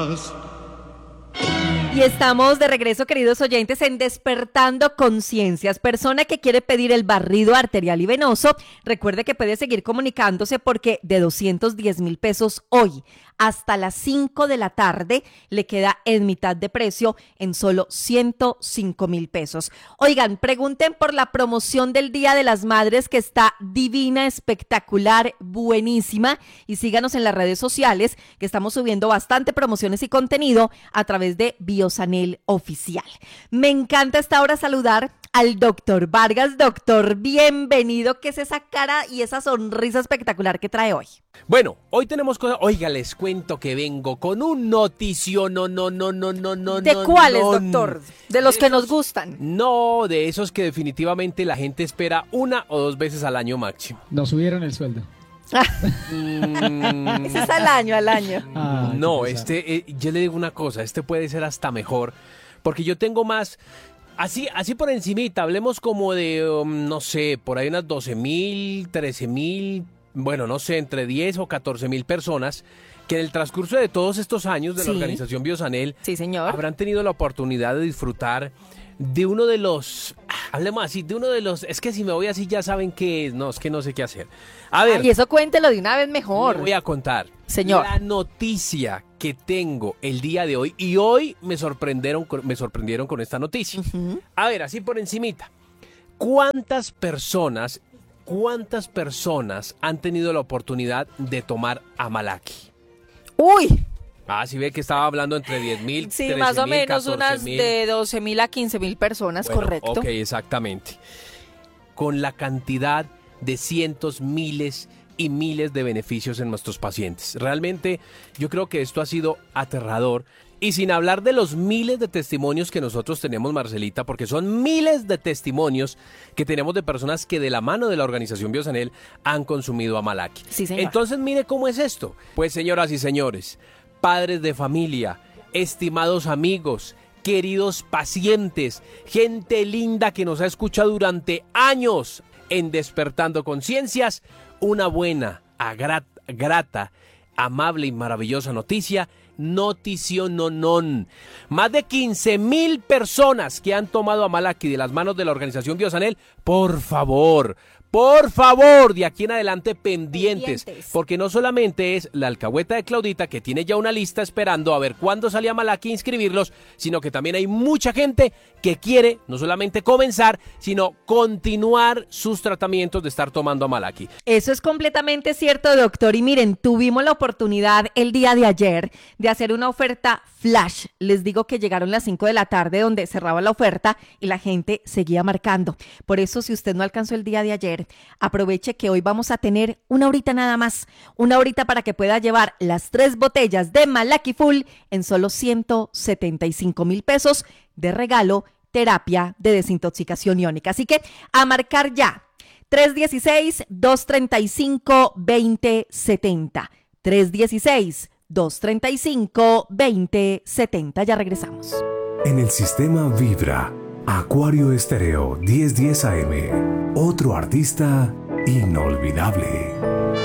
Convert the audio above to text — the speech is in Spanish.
Y estamos de regreso, queridos oyentes, en Despertando Conciencias. Persona que quiere pedir el barrido arterial y venoso, recuerde que puede seguir comunicándose porque de 210,000 pesos hoy hasta las 5 de la tarde le queda en mitad de precio en solo 105,000 pesos. Oigan, pregunten por la promoción del Día de las Madres que está divina, espectacular, buenísima, y síganos en las redes sociales que estamos subiendo bastante promociones y contenido a través de Biosanel Oficial. Me encanta esta hora saludar al doctor Vargas. Doctor, bienvenido. ¿Qué es esa cara y esa sonrisa espectacular que trae hoy? Bueno, hoy tenemos cosas. Oiga, les cuento que vengo con un noticio. No. ¿De cuáles, doctor? ¿De los que nos gustan? No, de esos que definitivamente la gente espera 1 o 2 veces al año máximo. Nos subieron el sueldo. Ese es al año. No, yo le digo una cosa, puede ser hasta mejor, porque yo tengo más. Así por encimita, hablemos como de, no sé, por ahí unas 12,000, 13,000, bueno, no sé, entre 10 o 14,000 personas que en el transcurso de todos estos años de la organización Biosanel, sí, señor, habrán tenido la oportunidad de disfrutar de uno de los, hablemos así, de uno de los, es que si me voy así ya saben que es que no sé qué hacer. A ver. Y eso cuéntelo de una vez mejor. Le voy a contar. Señor. La noticia que tengo el día de hoy, y hoy me sorprendieron con esta noticia. Uh-huh. A ver, así por encimita. ¿Cuántas personas han tenido la oportunidad de tomar Amalaki? ¡Uy! Sí ve que estaba hablando entre 10,000, sí, 13,000, más o menos 14,000. Unas de 12,000 a 15,000 personas, bueno, correcto. Ok, exactamente. Con la cantidad de cientos, miles y miles de beneficios en nuestros pacientes. Realmente yo creo que esto ha sido aterrador, y sin hablar de los miles de testimonios que nosotros tenemos, Marcelita, porque son miles de testimonios que tenemos de personas que de la mano de la organización Biosanel han consumido Amalaki. Sí, señor. Entonces mire cómo es esto. Pues señoras y señores, padres de familia, estimados amigos, queridos pacientes, gente linda que nos ha escuchado durante años en Despertando Conciencias, una buena, grata, amable y maravillosa noticia. Noticiononón. Más de 15,000 personas que han tomado Amalaki de las manos de la organización Biosanel. Por favor, de aquí en adelante pendientes, porque no solamente es la alcahueta de Claudita, que tiene ya una lista esperando a ver cuándo sale Amalaki a inscribirlos, sino que también hay mucha gente que quiere no solamente comenzar, sino continuar sus tratamientos de estar tomando Amalaki. Eso es completamente cierto, doctor, y miren, tuvimos la oportunidad el día de ayer de hacer una oferta flash. Les digo que llegaron las 5 de la tarde donde cerraba la oferta y la gente seguía marcando. Por eso, si usted no alcanzó el día de ayer, aproveche que hoy vamos a tener una horita nada más, una horita para que pueda llevar las 3 botellas de Amalaki Full en solo 175,000 pesos de regalo, terapia de desintoxicación iónica. Así que a marcar ya, 316-235-2070, 316-235-2070. Ya regresamos. En el sistema Vibra, Acuario Estéreo 1010 AM, otro artista inolvidable.